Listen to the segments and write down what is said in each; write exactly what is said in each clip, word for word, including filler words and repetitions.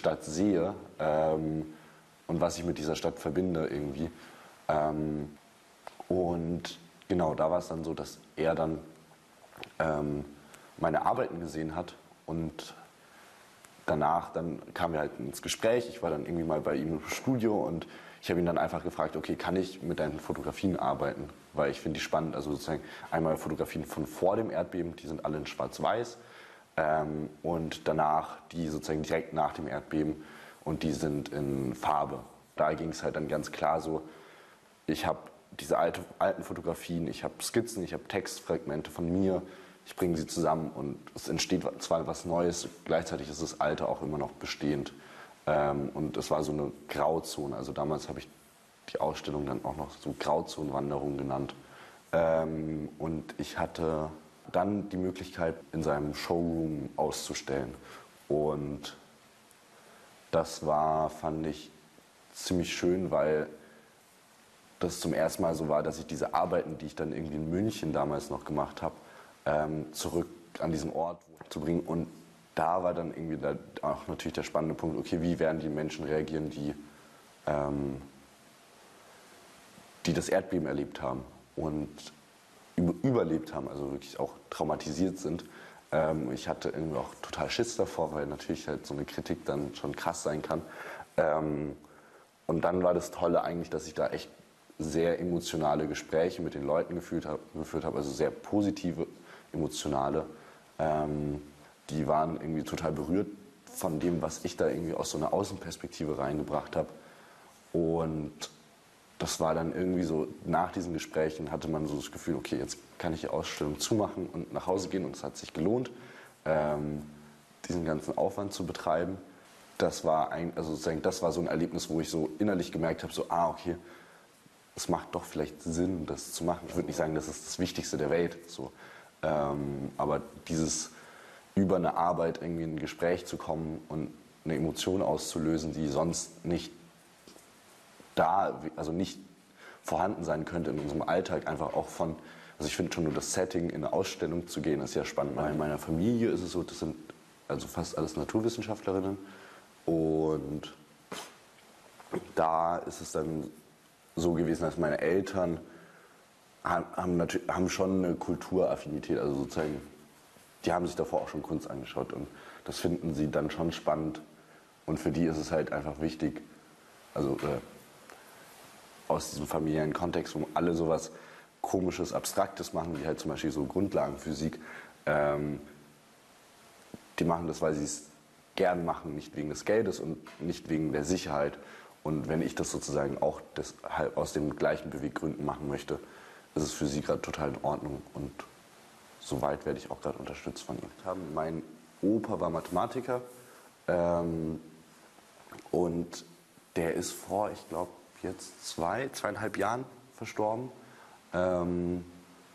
Stadt sehe ähm, und was ich mit dieser Stadt verbinde irgendwie. Ähm, und genau, da war es dann so, dass er dann ähm, meine Arbeiten gesehen hat und danach dann kamen wir halt ins Gespräch. Ich war dann irgendwie mal bei ihm im Studio und ich habe ihn dann einfach gefragt, okay, kann ich mit deinen Fotografien arbeiten? Weil ich finde die spannend. Also sozusagen einmal Fotografien von vor dem Erdbeben, die sind alle in Schwarz-Weiß. Ähm, und danach die sozusagen direkt nach dem Erdbeben und die sind in Farbe. Da ging es halt dann ganz klar so, ich habe diese alte, alten Fotografien, ich habe Skizzen, ich habe Textfragmente von mir, ich bringe sie zusammen und es entsteht zwar was Neues, gleichzeitig ist das Alte auch immer noch bestehend. Ähm, und es war so eine Grauzone, also damals habe ich die Ausstellung dann auch noch so Grauzonenwanderung genannt. Ähm, und ich hatte dann die Möglichkeit, in seinem Showroom auszustellen. Und das war, fand ich, ziemlich schön, weil das zum ersten Mal so war, dass ich diese Arbeiten, die ich dann irgendwie in München damals noch gemacht habe, ähm, zurück an diesen Ort zu bringen. Und da war dann irgendwie da auch natürlich der spannende Punkt, okay, wie werden die Menschen reagieren, die, ähm, die das Erdbeben erlebt haben und über, überlebt haben, also wirklich auch traumatisiert sind. Ähm, ich hatte irgendwie auch total Schiss davor, weil natürlich halt so eine Kritik dann schon krass sein kann. Ähm, und dann war das Tolle eigentlich, dass ich da echt sehr emotionale Gespräche mit den Leuten geführt habe, geführt habe also sehr positive, emotionale. Ähm, die waren irgendwie total berührt von dem, was ich da irgendwie aus so einer Außenperspektive reingebracht habe. Und das war dann irgendwie so, nach diesen Gesprächen hatte man so das Gefühl, okay, jetzt kann ich die Ausstellung zumachen und nach Hause gehen und es hat sich gelohnt, ähm, diesen ganzen Aufwand zu betreiben. Das war, ein, also sozusagen, das war so ein Erlebnis, wo ich so innerlich gemerkt habe, so, ah, okay, es macht doch vielleicht Sinn, das zu machen. Ich würde nicht sagen, das ist das Wichtigste der Welt, so. Ähm, aber dieses über eine Arbeit irgendwie in ein Gespräch zu kommen und eine Emotion auszulösen, die sonst nicht da, also nicht vorhanden sein könnte in unserem Alltag, einfach auch von, also ich finde schon nur das Setting in eine Ausstellung zu gehen, ist ja spannend. Bei meiner Familie ist es so, das sind also fast alles Naturwissenschaftlerinnen und da ist es dann so gewesen, dass meine Eltern haben, haben, natürlich, haben schon eine Kulturaffinität, also sozusagen, die haben sich davor auch schon Kunst angeschaut und das finden sie dann schon spannend und für die ist es halt einfach wichtig, also äh, aus diesem familiären Kontext, wo alle sowas Komisches, Abstraktes machen, wie halt zum Beispiel so Grundlagenphysik, ähm, die machen das, weil sie es gern machen, nicht wegen des Geldes und nicht wegen der Sicherheit. Und wenn ich das sozusagen auch deshalb aus den gleichen Beweggründen machen möchte, ist es für sie gerade total in Ordnung und soweit werde ich auch gerade unterstützt von ihnen. Mein Opa war Mathematiker ähm, und der ist vor, ich glaube, jetzt zwei, zweieinhalb Jahren verstorben. Ähm,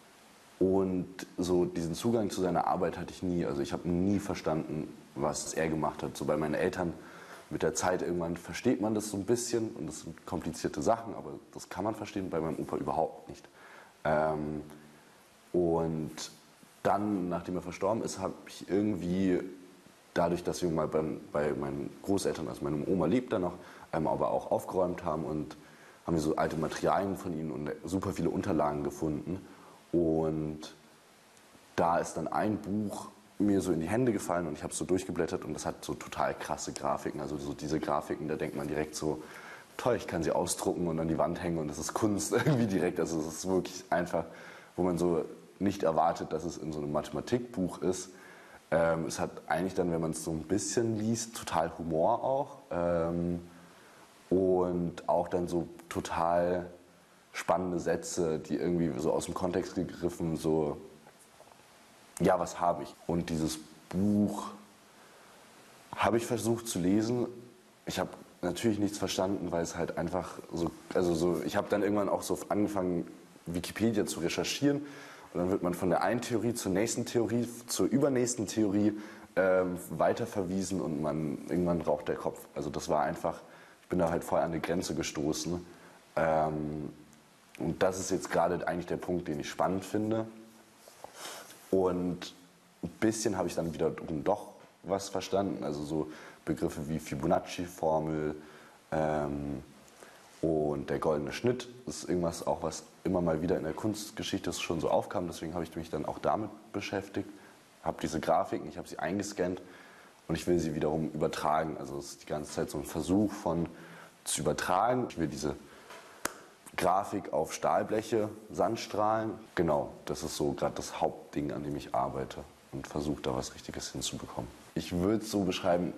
und so diesen Zugang zu seiner Arbeit hatte ich nie. Also ich habe nie verstanden, was er gemacht hat. So bei meinen Eltern mit der Zeit irgendwann versteht man das so ein bisschen und das sind komplizierte Sachen, aber das kann man verstehen, bei meinem Opa überhaupt nicht. Ähm, und dann, nachdem er verstorben ist, habe ich irgendwie, dadurch, dass wir mal bei, bei meinen Großeltern, also meine Oma lebt da noch, ähm, aber auch aufgeräumt haben und haben wir so alte Materialien von ihnen und super viele Unterlagen gefunden. Und da ist dann ein Buch mir so in die Hände gefallen und ich habe es so durchgeblättert und das hat so total krasse Grafiken. Also so diese Grafiken, da denkt man direkt so, toll, ich kann sie ausdrucken und an die Wand hängen und das ist Kunst irgendwie direkt. Also es ist wirklich einfach, wo man so nicht erwartet, dass es in so einem Mathematikbuch ist. Ähm, es hat eigentlich dann, wenn man es so ein bisschen liest, total Humor auch. Ähm, und auch dann so total spannende Sätze, die irgendwie so aus dem Kontext gegriffen, so, ja, was habe ich? Und dieses Buch habe ich versucht zu lesen. Ich habe natürlich nichts verstanden, weil es halt einfach so, also so, ich habe dann irgendwann auch so angefangen, Wikipedia zu recherchieren und dann wird man von der einen Theorie zur nächsten Theorie, zur übernächsten Theorie ähm, weiterverwiesen und man, irgendwann raucht der Kopf. Also das war einfach, ich bin da halt voll an die Grenze gestoßen. Ähm, und das ist jetzt gerade eigentlich der Punkt, den ich spannend finde. Und ein bisschen habe ich dann wiederum doch was verstanden. Also so Begriffe wie Fibonacci-Formel ähm, und der goldene Schnitt. Das ist irgendwas auch, was immer mal wieder in der Kunstgeschichte schon so aufkam. Deswegen habe ich mich dann auch damit beschäftigt, habe diese Grafiken, ich habe sie eingescannt und ich will sie wiederum übertragen. Also es ist die ganze Zeit so ein Versuch von zu übertragen. Ich will diese Grafik auf Stahlbleche, Sandstrahlen. Genau, das ist so gerade das Hauptding, an dem ich arbeite und versuche da was Richtiges hinzubekommen. Ich würde es so beschreiben,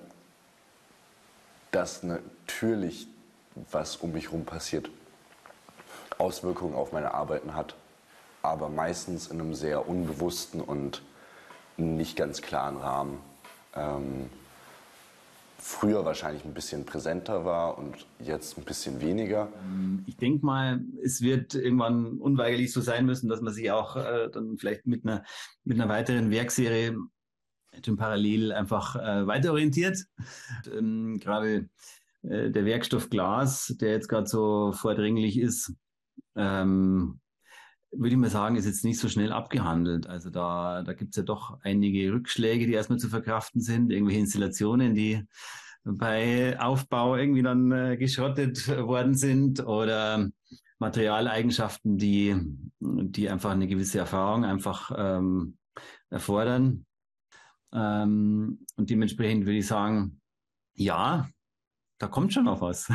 dass natürlich, was um mich herum passiert, Auswirkungen auf meine Arbeiten hat, aber meistens in einem sehr unbewussten und nicht ganz klaren Rahmen. Ähm, früher wahrscheinlich ein bisschen präsenter war und jetzt ein bisschen weniger. Ich denke mal, es wird irgendwann unweigerlich so sein müssen, dass man sich auch äh, dann vielleicht mit einer, mit einer weiteren Werkserie schon parallel einfach äh, weiterorientiert. Ähm, gerade äh, der Werkstoff Glas, der jetzt gerade so vordringlich ist, ähm, würde ich mal sagen, ist jetzt nicht so schnell abgehandelt. Also da, da gibt es ja doch einige Rückschläge, die erstmal zu verkraften sind, irgendwelche Installationen, die bei Aufbau irgendwie dann äh, geschrottet worden sind oder Materialeigenschaften, die, die einfach eine gewisse Erfahrung einfach ähm, erfordern. Ähm, und dementsprechend würde ich sagen, ja, da kommt schon noch was.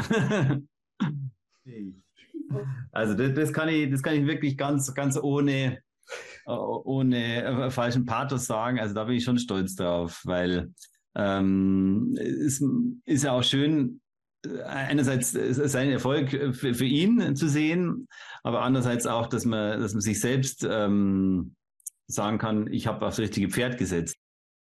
Also das, das kann ich, das kann ich wirklich ganz, ganz ohne, äh, ohne äh, falschen Pathos sagen. Also da bin ich schon stolz drauf, weil ähm, es ist ja auch schön, äh, einerseits seinen Erfolg für, für ihn zu sehen, aber andererseits auch, dass man, dass man sich selbst ähm, sagen kann, ich habe aufs richtige Pferd gesetzt.